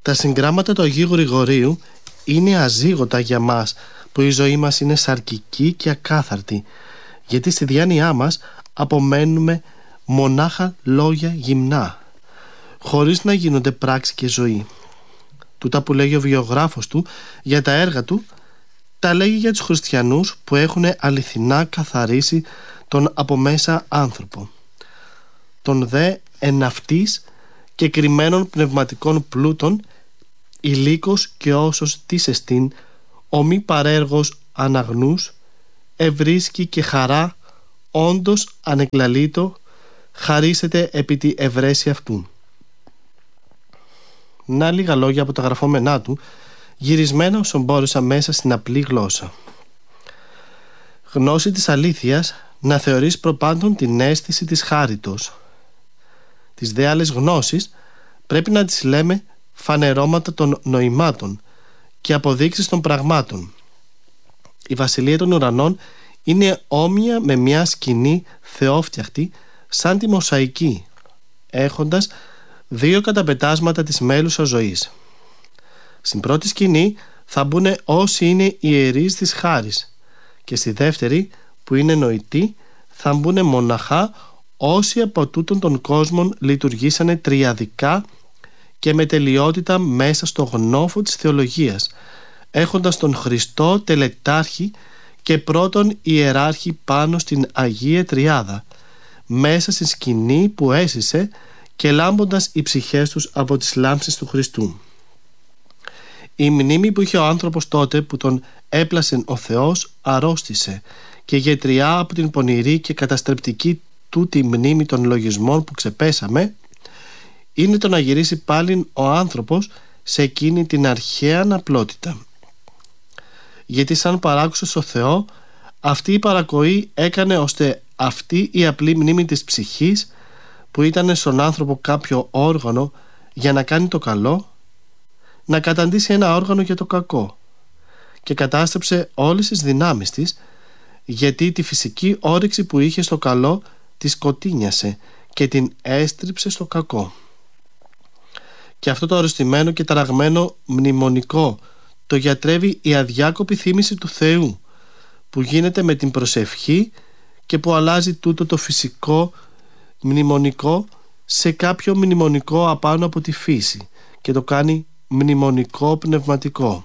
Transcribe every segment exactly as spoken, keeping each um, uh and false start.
Τα συγγράμματα του Αγίου Γρηγορίου είναι αζήγοτα για μας που η ζωή μας είναι σαρκική και ακάθαρτη, γιατί στη διάνοιά μας απομένουμε μονάχα λόγια γυμνά, χωρίς να γίνονται πράξη και ζωή. Τούτα που λέγει ο βιογράφος του για τα έργα του, τα λέγει για τους χριστιανούς που έχουν αληθινά καθαρίσει τον από μέσα άνθρωπο. Τον δε εναυτής και κρυμμένων πνευματικών πλούτων, ηλίκος και όσος της εστίν, ο μη παρέργος αναγνούς, ευρίσκει και χαρά, όντως ανεκλαλείτο, χαρίσεται επί τη ευρέση αυτού. Να λίγα λόγια από τα γραφόμενά του, γυρισμένα όσο μπόρεσα μέσα στην απλή γλώσσα. Γνώση της αλήθειας να θεωρείς προπάντων την αίσθηση της χάριτος. Τις δε άλλες γνώσεις πρέπει να τις λέμε φανερώματα των νοημάτων και αποδείξεις των πραγμάτων. Η βασιλεία των ουρανών είναι όμοια με μια σκηνή θεόφτιαχτη σαν τη μοσαϊκή, έχοντας δύο καταπετάσματα της μέλουσας ζωής. Στην πρώτη σκηνή θα μπουν όσοι είναι ιερείς της χάρης και στη δεύτερη, που είναι νοητή, θα μπουν μοναχά όσοι από τούτον των κόσμων λειτουργήσανε τριαδικά και με τελειότητα μέσα στο γνώφο της θεολογίας, έχοντας τον Χριστό τελετάρχη και πρώτον ιεράρχη πάνω στην Αγία Τριάδα, μέσα στη σκηνή που έσυσε και λάμποντας οι ψυχές τους από τις λάμψεις του Χριστού. Η μνήμη που είχε ο άνθρωπος τότε που τον έπλασε ο Θεός αρρώστησε και γετριά από την πονηρή και καταστρεπτική τούτη μνήμη των λογισμών που ξεπέσαμε είναι το να γυρίσει πάλιν ο άνθρωπος σε εκείνη την αρχαία απλότητα. Γιατί σαν παράκουσε στο Θεό, αυτή η παρακοή έκανε ώστε αυτή η απλή μνήμη της ψυχής που ήταν στον άνθρωπο κάποιο όργανο για να κάνει το καλό, να καταντήσει ένα όργανο για το κακό, και κατάστρεψε όλες τις δυνάμεις της, γιατί τη φυσική όρεξη που είχε στο καλό τη σκοτίνιασε και την έστριψε στο κακό. Και αυτό το αρρωστημένο και ταραγμένο μνημονικό το γιατρεύει η αδιάκοπη θύμηση του Θεού που γίνεται με την προσευχή και που αλλάζει τούτο το φυσικό μνημονικό σε κάποιο μνημονικό απάνω από τη φύση και το κάνει μνημονικό πνευματικό.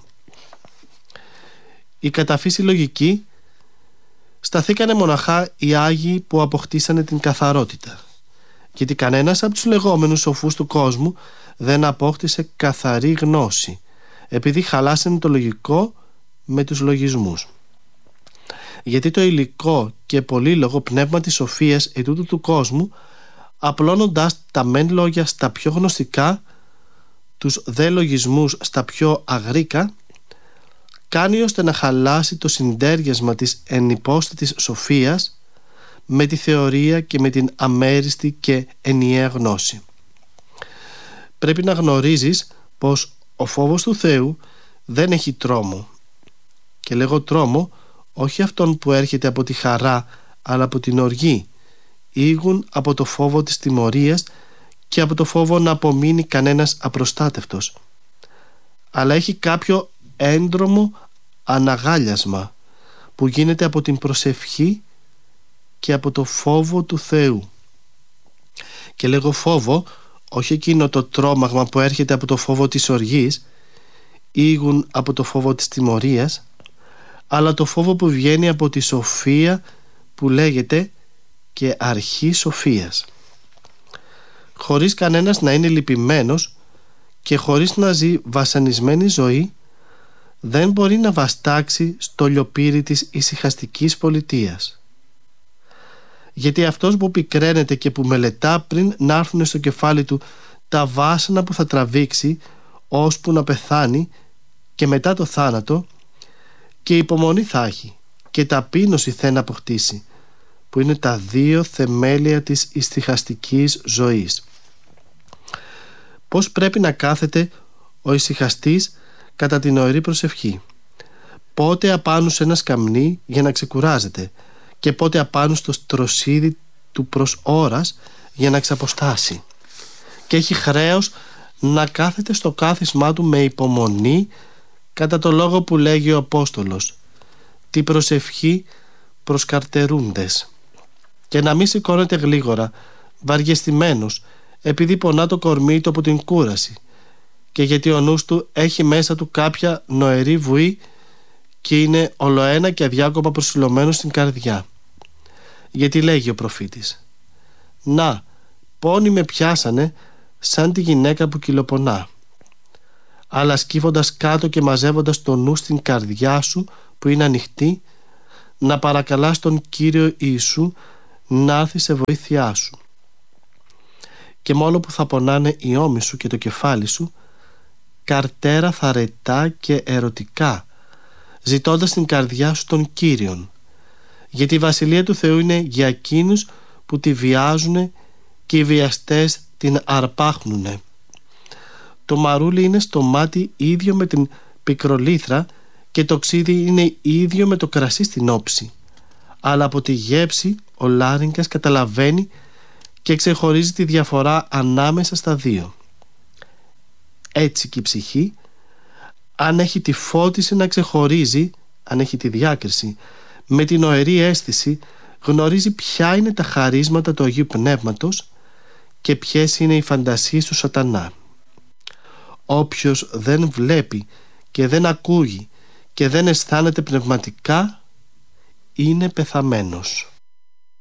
Η καταφύση λογική σταθήκανε μοναχά οι Άγιοι που αποκτήσανε την καθαρότητα, γιατί κανένας από τους λεγόμενους σοφούς του κόσμου δεν απόκτησε καθαρή γνώση, επειδή χαλάσανε το λογικό με τους λογισμούς. Γιατί το υλικό και πολύλογο πνεύμα της σοφίας ετούτου του κόσμου, απλώνοντας τα μεν λόγια στα πιο γνωστικά, τους δε λογισμούς στα πιο αγρίκα, κάνει ώστε να χαλάσει το συντέριασμα της ενυπόστατης σοφίας με τη θεωρία και με την αμέριστη και ενιαία γνώση. Πρέπει να γνωρίζεις πως ο φόβος του Θεού δεν έχει τρόμο, και λέγω τρόμο όχι αυτόν που έρχεται από τη χαρά αλλά από την οργή, ήγουν από το φόβο της τιμωρίας και από το φόβο να απομείνει κανένας απροστάτευτος, αλλά έχει κάποιο έντρομο αναγάλιασμα που γίνεται από την προσευχή και από το φόβο του Θεού. Και λέγω φόβο όχι εκείνο το τρόμαγμα που έρχεται από το φόβο της οργής, ήγουν από το φόβο της τιμωρίας, αλλά το φόβο που βγαίνει από τη σοφία που λέγεται και αρχή σοφίας. Χωρίς κανένας να είναι λυπημένος και χωρίς να ζει βασανισμένη ζωή, δεν μπορεί να βαστάξει στο λιοπύρι της ησυχαστικής πολιτείας. Γιατί αυτός που πικραίνεται και που μελετά πριν να έρθουν στο κεφάλι του τα βάσανα που θα τραβήξει ώσπου να πεθάνει και μετά το θάνατο, και υπομονή θα έχει και ταπείνωση θα να αποκτήσει, που είναι τα δύο θεμέλια της ησυχαστικής ζωής. Πώς πρέπει να κάθεται ο ησυχαστής κατά την ωρή προσευχή? Πότε απάνω σε ένα σκαμνί για να ξεκουράζεται και πότε απάνω στο στροσίδι του προς ώρας για να ξαποστάσει, και έχει χρέος να κάθεται στο κάθισμά του με υπομονή, κατά το λόγο που λέγει ο Απόστολος, τη προσευχή προς καρτερούντες, και να μην σηκώνεται γλίγορα, βαριεστημένος, επειδή πονά το κορμί του από την κούραση και γιατί ο νους του έχει μέσα του κάποια νοερή βουή και είναι ολοένα και αδιάκοπα προσιλωμένος στην καρδιά. Γιατί λέγει ο προφήτης, «Να, πόνοι με πιάσανε σαν τη γυναίκα που κυλοπονά». Αλλά σκύβοντας κάτω και μαζεύοντας το νου στην καρδιά σου που είναι ανοιχτή, να παρακαλάς τον Κύριο Ιησού να έρθει σε βοήθειά σου. Και μόνο που θα πονάνε οι ώμοι σου και το κεφάλι σου, καρτέρα θαρετά και ερωτικά, ζητώντας την καρδιά σου τον Κύριον, γιατί η Βασιλεία του Θεού είναι για εκείνους που τη βιάζουνε και οι βιαστές την αρπάχνουνε. Το μαρούλι είναι στο μάτι ίδιο με την πικρολίθρα και το ξύδι είναι ίδιο με το κρασί στην όψη, αλλά από τη γεύση ο λάρυγγας καταλαβαίνει και ξεχωρίζει τη διαφορά ανάμεσα στα δύο. Έτσι και η ψυχή, αν έχει τη φώτιση να ξεχωρίζει, αν έχει τη διάκριση με την νοερή αίσθηση, γνωρίζει ποια είναι τα χαρίσματα του Αγίου Πνεύματος και ποιες είναι οι φαντασίες του σατανά. Όποιος δεν βλέπει και δεν ακούει και δεν αισθάνεται πνευματικά, είναι πεθαμένος.